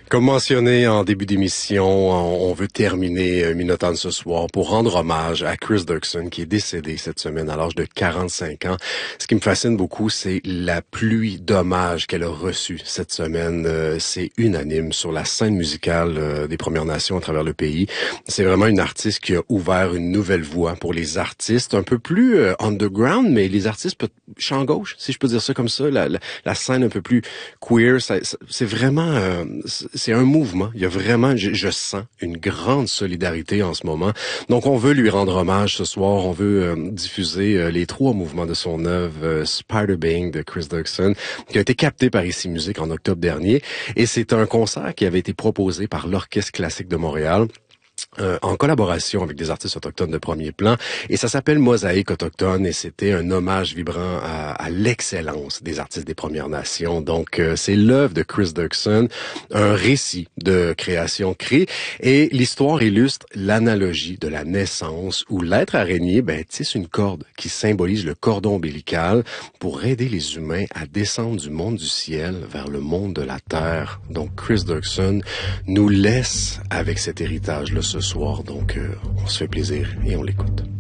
Comme mentionné en début d'émission, on veut terminer Minotaur ce soir pour rendre hommage à Chris Dirksen qui est décédé cette semaine à l'âge de 45 ans. Ce qui me fascine beaucoup, c'est la pluie d'hommages qu'elle a reçue cette semaine. C'est unanime sur la scène musicale des Premières Nations à travers le pays. C'est vraiment une artiste qui a ouvert une nouvelle voie pour les artistes un peu plus underground, mais les artistes champ gauche, si je peux dire ça comme ça, la scène un peu plus queer, c'est vraiment... c'est un mouvement. Il y a vraiment, je sens une grande solidarité en ce moment. Donc, on veut lui rendre hommage ce soir. On veut diffuser les 3 mouvements de son œuvre, Spider Bang de Chris Dirksen, qui a été capté par Ici Musique en octobre dernier. Et c'est un concert qui avait été proposé par l'Orchestre classique de Montréal. En collaboration avec des artistes autochtones de premier plan, et ça s'appelle Mosaïque autochtone, et c'était un hommage vibrant à l'excellence des artistes des Premières Nations. Donc, c'est l'œuvre de Chris Dirksen, un récit de création créée, et l'histoire illustre l'analogie de la naissance, où l'être araignée tisse une corde qui symbolise le cordon ombilical pour aider les humains à descendre du monde du ciel vers le monde de la terre. Donc, Chris Dirksen nous laisse avec cet héritage-là ce soir, donc on se fait plaisir et on l'écoute.